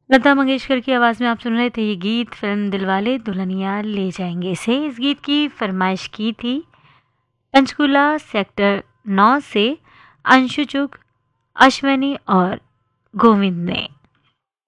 लता मंगेशकर की आवाज़ में आप सुन रहे थे ये गीत फिल्म दिलवाले दुल्हनिया ले जाएंगे से। इस गीत की फरमाइश की थी पंचकूला सेक्टर 9 से अंशु चुग, अश्वनी और गोविंद ने।